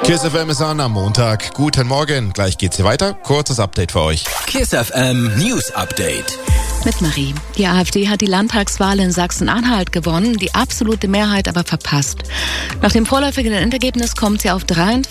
KISS FM ist an am Montag. Guten Morgen, gleich geht's hier weiter. Kurzes Update für euch. KISS FM News Update. Mit Marie. Die AfD hat die Landtagswahl in Sachsen-Anhalt gewonnen, die absolute Mehrheit aber verpasst. Nach dem vorläufigen Endergebnis kommt sie auf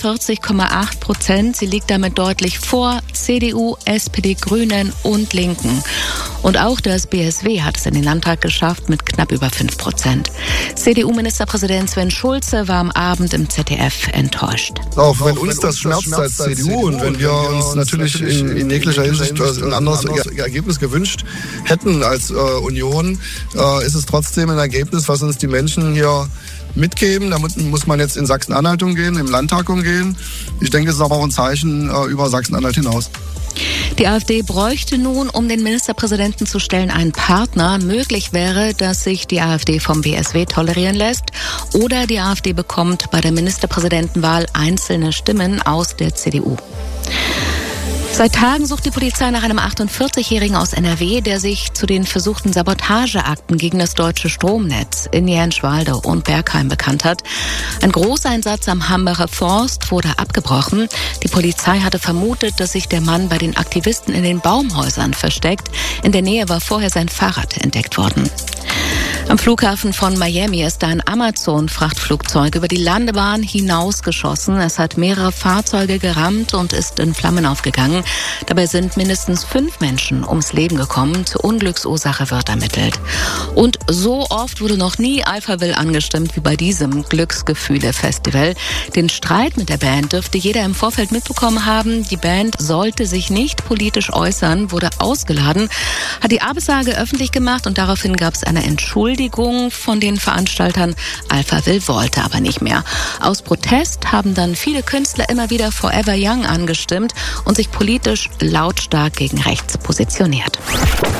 43,8%. Sie liegt damit deutlich vor CDU, SPD, Grünen und Linken. Und auch das BSW hat es in den Landtag geschafft mit knapp über 5%. CDU-Ministerpräsident Sven Schulze war am Abend im ZDF enttäuscht. Auch wenn uns das schmerzt als CDU und wenn wir uns natürlich in jeglicher Hinsicht ein anderes Ergebnis gewünscht hätten als Union, ist es trotzdem ein Ergebnis, was uns die Menschen hier mitgeben. Da muss man jetzt in Sachsen-Anhalt umgehen, im Landtag umgehen. Ich denke, es ist aber auch ein Zeichen über Sachsen-Anhalt hinaus. Die AfD bräuchte nun, um den Ministerpräsidenten zu stellen, einen Partner. Möglich wäre, dass sich die AfD vom BSW tolerieren lässt oder die AfD bekommt bei der Ministerpräsidentenwahl einzelne Stimmen aus der CDU. Seit Tagen sucht die Polizei nach einem 48-Jährigen aus NRW, der sich zu den versuchten Sabotageakten gegen das deutsche Stromnetz in Jänschwalde und Bergheim bekannt hat. Ein Großeinsatz am Hambacher Forst wurde abgebrochen. Die Polizei hatte vermutet, dass sich der Mann bei den Aktivisten in den Baumhäusern versteckt. In der Nähe war vorher sein Fahrrad entdeckt worden. Am Flughafen von Miami ist ein Amazon-Frachtflugzeug über die Landebahn hinausgeschossen. Es hat mehrere Fahrzeuge gerammt und ist in Flammen aufgegangen. Dabei sind mindestens 5 Menschen ums Leben gekommen. Zur Unglücksursache wird ermittelt. Und so oft wurde noch nie Alphaville angestimmt wie bei diesem Glücksgefühle-Festival. Den Streit mit der Band dürfte jeder im Vorfeld mitbekommen haben. Die Band sollte sich nicht politisch äußern, wurde ausgeladen, hat die Absage öffentlich gemacht und daraufhin gab es eine Entschuldigung von den Veranstaltern. Alphaville wollte aber nicht mehr. Aus Protest haben dann viele Künstler immer wieder Forever Young angestimmt und sich politisch lautstark gegen rechts positioniert.